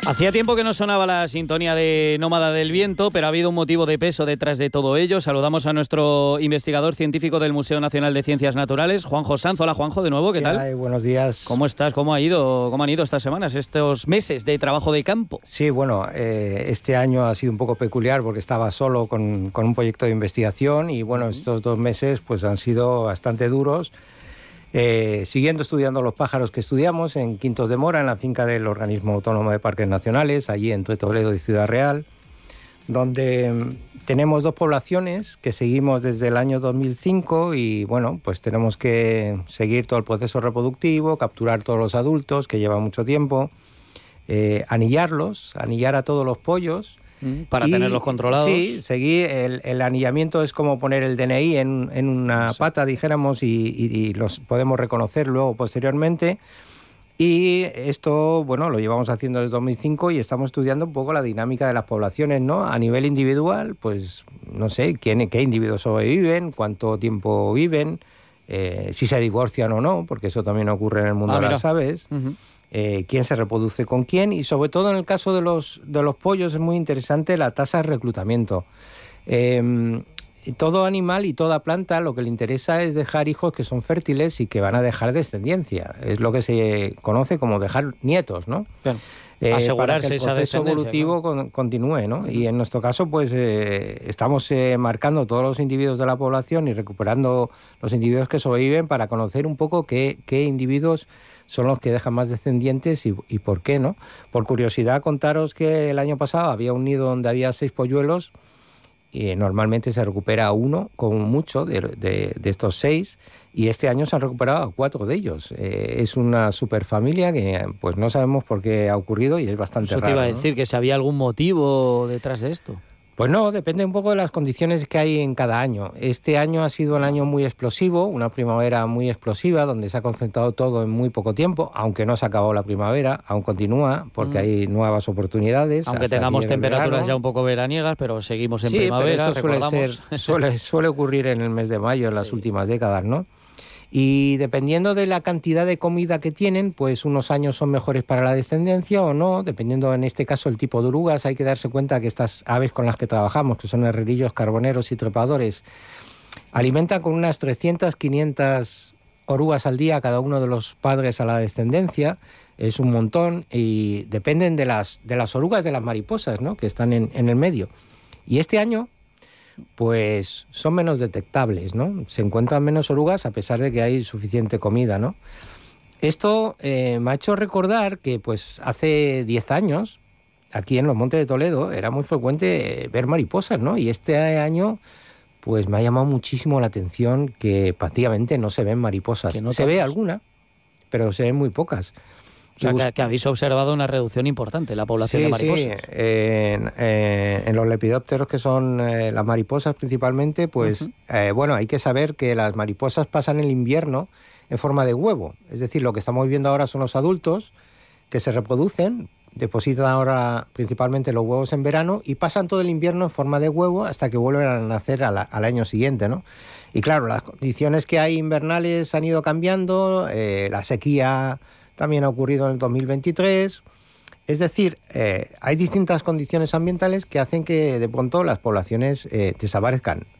Hacía tiempo que no sonaba la sintonía de Nómada del Viento, pero ha habido un motivo de peso detrás de todo ello. Saludamos a nuestro investigador científico del Museo Nacional de Ciencias Naturales, Juanjo Sanz. Hola, Juanjo, de nuevo, ¿qué tal? Ay, buenos días. ¿Cómo estás? ¿Cómo han ido estas semanas, estos meses de trabajo de campo? Sí, bueno, este año ha sido un poco peculiar porque estaba solo con un proyecto de investigación y, bueno, estos 2 meses pues han sido bastante duros. Siguiendo estudiando los pájaros que estudiamos en Quintos de Mora, en la finca del Organismo Autónomo de Parques Nacionales, allí entre Toledo y Ciudad Real, donde tenemos 2 poblaciones que seguimos desde el año 2005 y, bueno, pues tenemos que seguir todo el proceso reproductivo, capturar todos los adultos, que lleva mucho tiempo, anillar a todos los pollos. Para tenerlos controlados. Sí, seguir el anillamiento es como poner el DNI en una pata, dijéramos, y los podemos reconocer luego posteriormente. Y esto, bueno, lo llevamos haciendo desde 2005 y estamos estudiando un poco la dinámica de las poblaciones, ¿no? A nivel individual, pues no sé qué individuos sobreviven, cuánto tiempo viven, si se divorcian o no, porque eso también ocurre en el mundo de las aves. Quién se reproduce con quién y sobre todo en el caso de los pollos es muy interesante la tasa de reclutamiento. Todo animal y toda planta lo que le interesa es dejar hijos que son fértiles y que van a dejar descendencia. Es lo que se conoce como dejar nietos, ¿no? Claro. Asegurarse Para que el proceso evolutivo, ¿no?, continúe, ¿no? Y en nuestro caso, pues estamos marcando todos los individuos de la población y recuperando los individuos que sobreviven para conocer un poco qué individuos son los que dejan más descendientes y por qué, ¿no? Por curiosidad, contaros que el año pasado había un nido donde había 6 polluelos y normalmente se recupera 1, como mucho, de estos 6, y este año se han recuperado a 4 de ellos. Es una superfamilia que pues no sabemos por qué ha ocurrido y es bastante raro. Eso te iba a ¿no? decir, que si había algún motivo detrás de esto. Pues no, depende un poco de las condiciones que hay en cada año. Este año ha sido un año muy explosivo, una primavera muy explosiva, donde se ha concentrado todo en muy poco tiempo, aunque no se ha acabado la primavera, aún continúa, porque hay nuevas oportunidades. Aunque tengamos temperaturas ya un poco veraniegas, pero seguimos en primavera, pero esto suele ocurrir en el mes de mayo, en las últimas décadas, ¿no? Y dependiendo de la cantidad de comida que tienen, pues unos años son mejores para la descendencia o no, dependiendo en este caso el tipo de orugas. Hay que darse cuenta que estas aves con las que trabajamos, que son herrerillos, carboneros y trepadores, alimentan con unas 300, 500 orugas al día cada uno de los padres a la descendencia. Es un montón y dependen de las orugas de las mariposas, ¿no?, que están en el medio. Y este año pues son menos detectables, ¿no? Se encuentran menos orugas a pesar de que hay suficiente comida, ¿no? Esto me ha hecho recordar que pues hace 10 años, aquí en los Montes de Toledo, era muy frecuente ver mariposas, ¿no? Y este año pues me ha llamado muchísimo la atención que prácticamente no se ven mariposas. Se ve alguna, pero se ven muy pocas. O sea, que habéis observado una reducción importante en la población de mariposas. Sí, en los lepidópteros, que son las mariposas principalmente, pues bueno, hay que saber que las mariposas pasan el invierno en forma de huevo. Es decir, lo que estamos viendo ahora son los adultos que se reproducen, depositan ahora principalmente los huevos en verano y pasan todo el invierno en forma de huevo hasta que vuelven a nacer al año siguiente, ¿no? Y claro, las condiciones que hay invernales han ido cambiando, la sequía también ha ocurrido en el 2023. Es decir, hay distintas condiciones ambientales que hacen que de pronto las poblaciones desaparezcan.